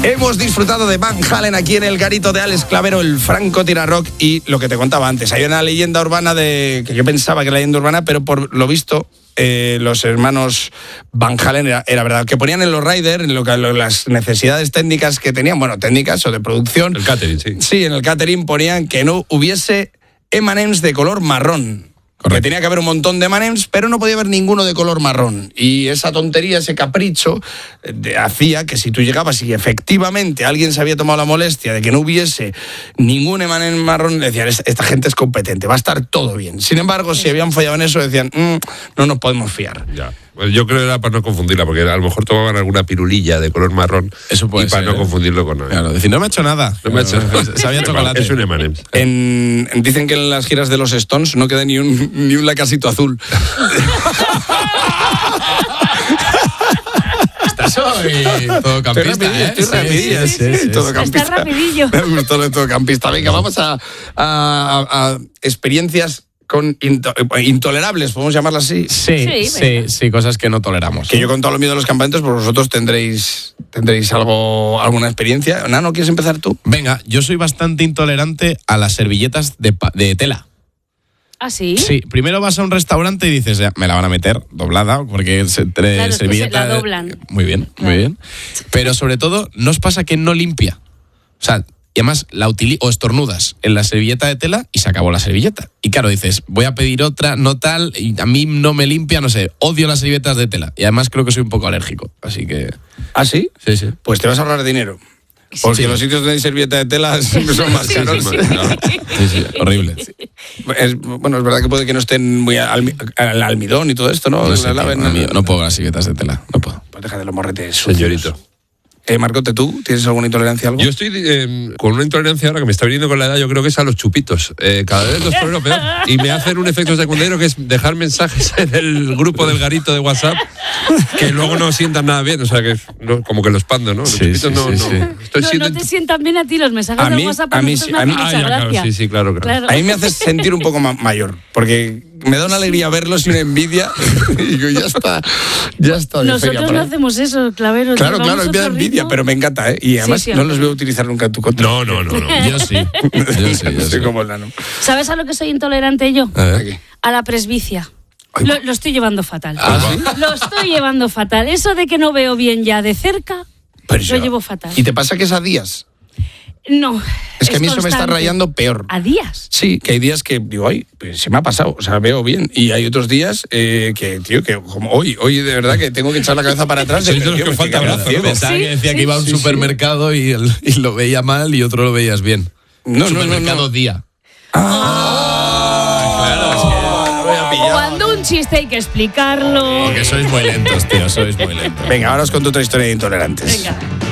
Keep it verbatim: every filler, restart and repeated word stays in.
Hemos disfrutado de Van Halen aquí en el garito de Alex Clavero, el Franco Tirarrock, y lo que te contaba antes, hay una leyenda urbana de que yo pensaba que era leyenda urbana, pero por lo visto eh, los hermanos Van Halen era, era verdad, que ponían en los riders en lo que, lo, las necesidades técnicas que tenían, bueno, técnicas o de producción. El catering, sí. Sí, en el catering ponían que no hubiese eme and eme's de color marrón. Correcto. Que tenía que haber un montón de eme and eme's, pero no podía haber ninguno de color marrón. Y esa tontería, ese capricho, de, hacía que si tú llegabas y efectivamente alguien se había tomado la molestia de que no hubiese ningún eme and eme's marrón, le decían, esta gente es competente, va a estar todo bien. Sin embargo, si habían fallado en eso, decían, mmm, no nos podemos fiar. Ya. Pues yo creo que era para no confundirla, porque a lo mejor tomaban alguna pirulilla de color marrón. Eso puede y para ser, no ¿eh? confundirlo con nada. Claro, decir, no me ha hecho nada. No me ha hecho nada. Sabía chocolate. Es un eme and eme's. En, dicen que en las giras de los Stones no queda ni un, ni un lacasito azul. Estás hoy todo campista, estoy ¿eh? Estoy rapidillo, sí, sí, sí, sí, todo sí. campista. Está rapidillo. Me gustó lo de todo campista. Venga, vamos a, a, a, a experiencias con into, intolerables, podemos llamarlas así. Sí, Sí, sí, venga. sí, cosas que no toleramos. Que yo con todo lo miedo de los campamentos, pues vosotros tendréis tendréis algo alguna experiencia. Nano, ¿quieres empezar tú? Venga, yo soy bastante intolerante a las servilletas de, pa- de tela. ¿Ah, sí? Sí, primero vas a un restaurante y dices, ya, me la van a meter doblada, porque se, tre- Claro, es que servilleta... se la doblan. Muy bien, Claro. muy bien. Pero sobre todo, ¿no os pasa que no limpia? O sea, y además la utili- o estornudas en la servilleta de tela y se acabó la servilleta. Y claro, dices, voy a pedir otra, no tal, y a mí no me limpia, no sé, odio las servilletas de tela. Y además creo que soy un poco alérgico, así que... ¿Ah, sí? Sí, sí. Pues te vas a ahorrar dinero. Porque Sí. los sitios donde hay servilleta de tela son más caros. Sí, sí, horrible. Es, bueno, es verdad que puede que no estén muy al, al almidón y todo esto, ¿no? No, sé, La tío, laven, a mí no puedo con las servilletas de tela, no puedo. Pues deja de los morretes sucios. Señorito. Eh, Marcote, ¿tú tienes alguna intolerancia a algo? Yo estoy eh, con una intolerancia ahora que me está viniendo con la edad, yo creo que es a los chupitos. Eh, cada vez los tolero peor. Y me hacen un efecto secundario que es dejar mensajes en el grupo del garito de WhatsApp que luego no sientan nada bien. O sea, que no, como que los pando, ¿no? Los Sí, chupitos sí, no, sí, no. sí. Estoy No, siendo... no te sientan bien a ti los mensajes A de mí- WhatsApp. a mí nosotros sí, me a hacen mí- mucha Ah, ya, claro, gracia. sí, sí, claro, claro. A mí me hace sentir un poco ma- mayor, porque me da una alegría verlos y una envidia. Y digo, ya está, ya está. de feria Nosotros para no mí. hacemos eso, Clavero. Claro, llevamos claro, me da otro envidia, ritmo. pero me encanta, ¿eh? Y además Sí, sí, no hombre. los voy a utilizar nunca en tu contra. No, no, no, no. Yo sí, yo sí, yo Soy sí. como el nano. ¿Sabes a lo que soy intolerante yo? A ver. Aquí. A la presbicia. Ay, Lo, lo estoy llevando fatal. ¿Ah, sí? Lo estoy llevando fatal. Eso de que no veo bien ya de cerca, Pero lo yo- llevo fatal. ¿Y te pasa que es a días? No. Es que a mí eso me está constante. rayando peor. ¿A días? Sí, que hay días que digo, ay, pues se me ha pasado, o sea, veo bien. Y hay otros días eh, que, tío, que como hoy, hoy de verdad que tengo que echar la cabeza para atrás. Sois de los tío, que me falta estoy brazo, quedando ¿no? ciego. Pensaba Sí, que decía sí. que iba a un Sí, sí. supermercado y, el- y lo veía mal y otro lo veías bien. No, no, no, Supermercado no. día. Cuando un chiste hay que explicarlo. Porque sois muy lentos, tío, sois muy lentos. Venga, ahora os cuento otra historia de intolerantes. Venga.